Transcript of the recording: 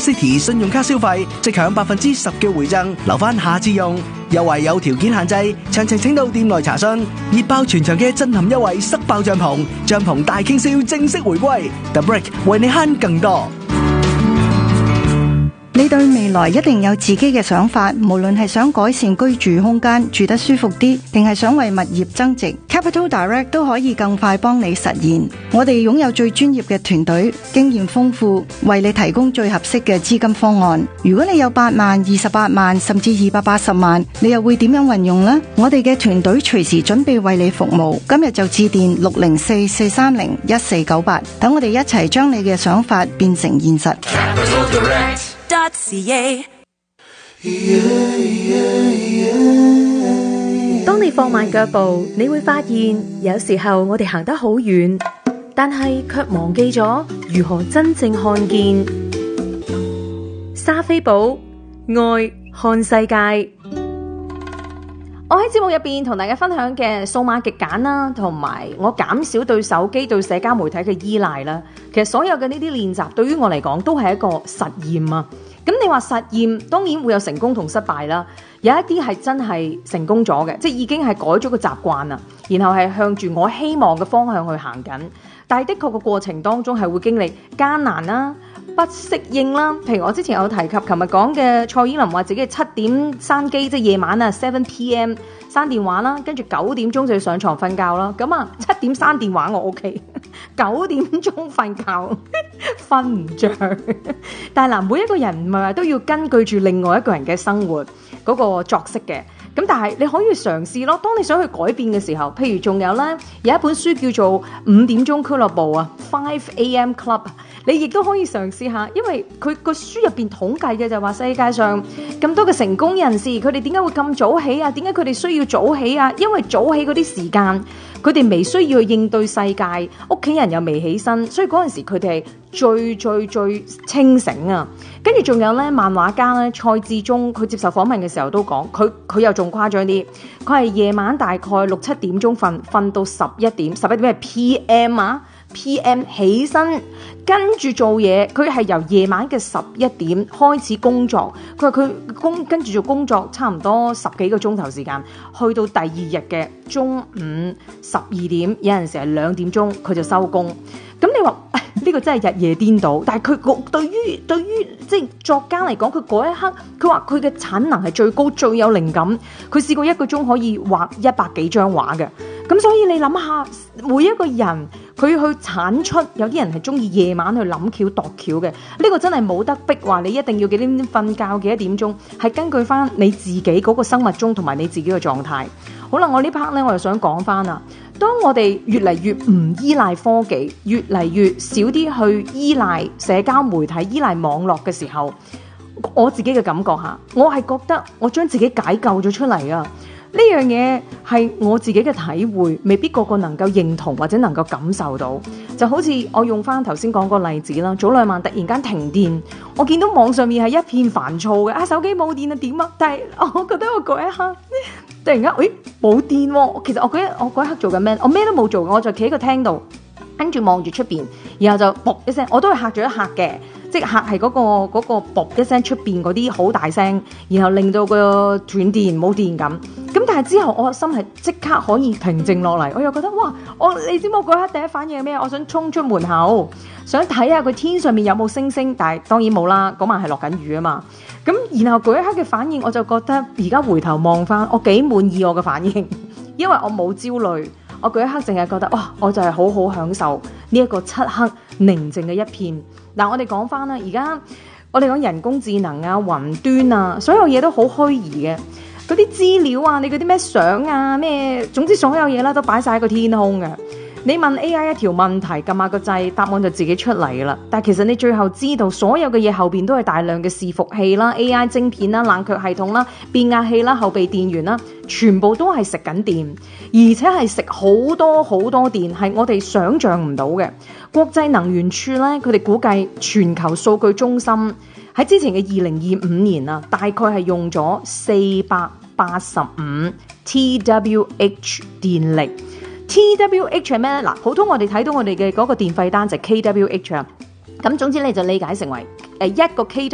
City 信用卡消費，即享10%嘅回贈，留返下次用。優惠有條件限制，詳情請到店內查詢。熱爆全場嘅震撼優惠，塞爆帳篷大傾銷正式回歸。The Brick 為你慳更多。 你對未來一定有自己嘅想法，無論係想改善居住空間，住得舒服啲，定係想為物業增值， Capital Direct 都可以更快幫你實現。我哋擁有最專業嘅團隊，經驗豐富，為你提供最合適嘅資金方案。如果你有8萬、28萬甚至280萬，你又會點樣運用呢？我哋嘅團隊隨時準備為你服務。今日就致電604-430-1498，等我哋一齊將你嘅想法變成現實。 當你放慢腳步，你會發現有時候我哋行得好遠，但係卻忘記咗如何真正看見。莎菲寶愛看世界。我喺節目入邊同大家分享嘅數碼極簡啦，同埋我減少對手機對社交媒體嘅依賴啦。其實所有嘅呢啲練習對於我嚟講都係一個實驗啊。咁你話實驗當然會有成功同失敗啦，有一啲係真係成功咗嘅，即係已經係改咗個習慣啦，然後係向住我希望嘅方向去行緊。但係的確個過程當中係會經歷艱難啦、不適應啦。譬如我之前有提及，琴日講嘅蔡依林話自己7點閂機，即係夜晚啊7 PM 閂電話啦，跟住9點鐘就要上床瞓覺啦。咁啊7點閂電話我 OK， 9點鐘瞓覺瞓唔着。但係嗱，每一個人唔係話都要根據住另外一個人嘅生活嗰個作息嘅。咁但係你可以嘗試咯。當你想去改變嘅時候，譬如仲有咧有一本書叫做5點鐘俱樂部啊 ，5 AM Club， 你亦都可以嘗試下，因為佢個書入邊統計嘅就話世界上咁多嘅成功人士，佢哋點解會咁早起啊？點解佢哋需要早起啊？因為早起嗰啲時間，佢哋未需要去應對世界，屋企人又未起身，所以嗰陣時佢哋係最清醒啊！跟住仲有咧漫畫家咧蔡志忠，佢接受訪問嘅時候都講，佢又仲誇張啲，佢係夜晚大概6、7點鐘瞓到11點係 PM 啊 PM 起身，跟住做嘢，佢係由夜晚嘅11點開始工作，佢話佢跟住做工作差唔多10幾個鐘頭時間，去到第二日嘅中午12點，有陣時係2點鐘佢就收工。咁你話呢個真係日夜顛倒，但係佢對於即係作家嚟講，佢嗰一刻佢話佢嘅產能係最高、最有靈感，佢試過1個鐘可以畫100幾張畫嘅。咁所以你諗下，每一個人佢去產出，有啲人係中意夜晚去諗橋度橋嘅，呢個真係冇得逼話你一定要幾點瞓覺幾多點鐘，係根據翻你自己嗰個生物鐘同埋你自己嘅狀態。好啦，我呢 part 咧，我就想講翻啦。當我哋越嚟越唔依賴科技，越嚟越少啲去依賴社交媒體、依賴網絡嘅時候，我自己嘅感覺下，我係覺得我將自己解救咗出嚟啊！呢樣嘢係我自己嘅體會，未必個個能夠認同或者能夠感受到。就好似我用翻頭先講個例子啦，早2晚突然間停電，我見到網上面係一片煩躁嘅，手機冇電啊點啊！但係我覺得我嗰一刻突然間，冇電喎！其實我嗰一刻做緊咩？我咩都冇做，我就企喺個廳度，跟住望住出邊，然後就噗一聲，我都係嚇咗一嚇嘅。即係嚇係嗰個噗一聲出邊嗰啲好大聲，然後令到個斷電冇電咁。咁但係之後我心係即刻可以平靜落嚟，我又覺得哇！你知唔知我嗰刻第一反應係咩？我想衝出門口，想睇下佢天上面有冇星星，但係當然冇啦。嗰晚係落緊雨啊嘛。咁然後嗰一刻嘅反應，我就覺得而家回頭望翻，我幾滿意我嘅反應，因為我冇焦慮。我嗰一刻淨係覺得哇，我就係好好享受呢一個漆黑寧靜嘅一片。嗱，我哋講翻啦，而家我哋講人工智能啊、雲端啊，所有嘢都好虛擬嘅。嗰啲資料啊，你嗰啲咩相啊、咩，總之所有嘢啦，都擺晒喺個天空嘅。你問 AI 一條問題，撳下個掣，答案就自己出嚟啦。但係其實你最後知道，所有嘅嘢後邊都係大量嘅伺服器啦、AI 晶片啦、冷卻系統啦、變壓器啦、後備電源啦，全部都係食緊電，而且係食好多好多電，係我哋想象唔到嘅。國際能源署咧，佢哋估計全球數據中心喺之前嘅2025年啊，大概係用咗485 TWh 電力。TWh 係咩咧？嗱，普通我哋睇到我哋嘅嗰個電費單就係 kWh 啊。咁總之你就理解成為一個